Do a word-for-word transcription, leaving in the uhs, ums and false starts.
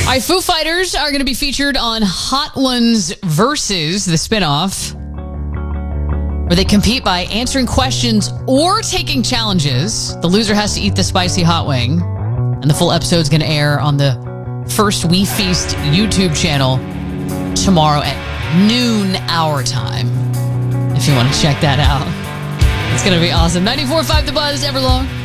All right, Foo Fighters are going to be featured on Hot Ones Versus, the spinoff, where they compete by answering questions or taking challenges. The loser has to eat the spicy hot wing. And the full episode is going to air on the First We Feast YouTube channel tomorrow at noon our time, if you want to check that out. It's going to be awesome. ninety-four point five The Buzz, Everlong.